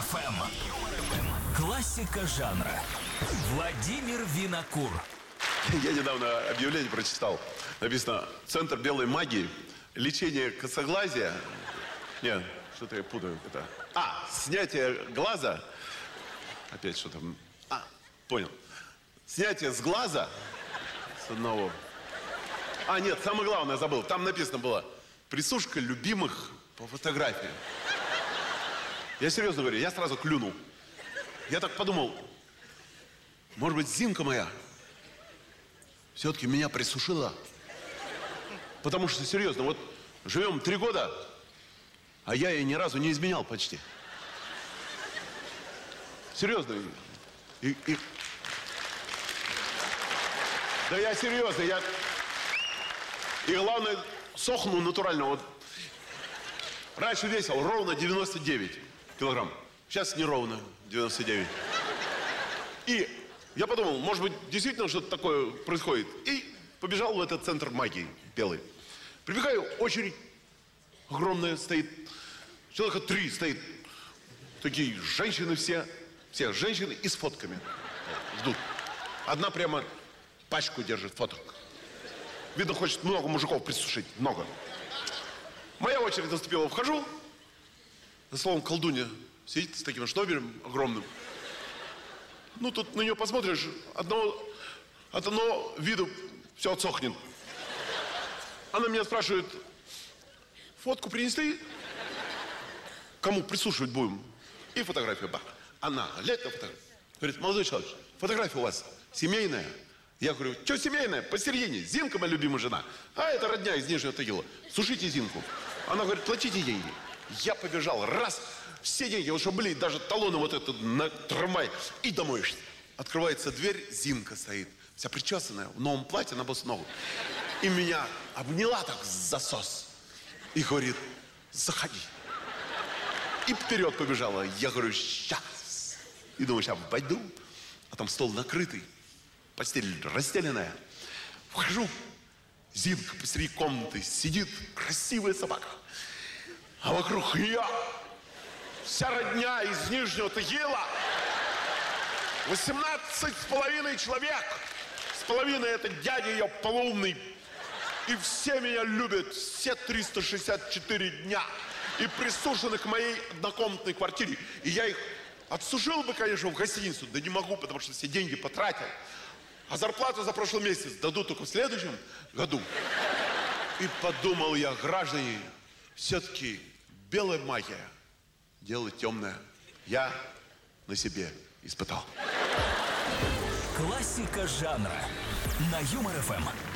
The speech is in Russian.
ФМ. Классика жанра. Владимир Винокур. Я недавно объявление прочитал. Написано: Центр белой магии, лечение косоглазия. Нет, что-то я путаю. Это... снятие глаза. Опять что-то. Понял. Снятие с глаза. С одного. Нет, самое главное забыл. Там написано было: присушка любимых по фотографии. Я серьезно говорю, я сразу клюнул. Я так подумал, может быть, Зинка моя все-таки меня присушила. Потому что, серьезно, вот живем 3 года, а я ей ни разу не изменял почти. Серьезно. Да я серьезно, И главное, сохну натурально. Вот. Раньше весил ровно 99 килограмм. Сейчас не ровно 99. И я подумал, может быть, действительно что-то такое происходит. И побежал в этот центр магии белый. Прибегаю, очередь огромная стоит. Человека 3 стоит. Такие женщины все женщины и с фотками. Ждут. Одна прямо пачку держит фоток. Видно, хочет много мужиков присушить. Много. Моя очередь наступила. Вхожу. За словом колдунья сидит с таким шнобелем огромным. Тут на нее посмотришь, от одного виду все отсохнет. Она меня спрашивает: фотку принесли? Кому присушивать будем? И фотографию. Она глядит на фотографию. Говорит: молодой человек, фотография у вас семейная? Я говорю: что семейная? Посередине. Зинка моя любимая жена. Это родня из Нижнего Тагила. Сушите Зинку. Она говорит: платите деньги. Я побежал. Раз. Все деньги, вот что были, даже талоны вот это на трамвай. И домой. Открывается дверь, Зинка стоит. Вся причесанная, в новом платье на босу ногу. И меня обняла так засос. И говорит: заходи. И вперед побежала. Я говорю: сейчас. И думаю, сейчас пойду. А там стол накрытый. Постель расстеленная. Вхожу. Зинка посреди комнаты сидит. Красивая собака. А вокруг я. Вся родня из Нижнего Тагила. 18,5 человек. С половиной это дядя ее полоумный. И все меня любят. Все 364 дня. И присушены к моей однокомнатной квартире. И я их отсушил бы, конечно, в гостиницу. Да не могу, потому что все деньги потратил. А зарплату за прошлый месяц дадут только в следующем году. И подумал я: граждане, все-таки белая магия — дело темное. Я на себе испытал. Классика жанра на Юмор ФМ.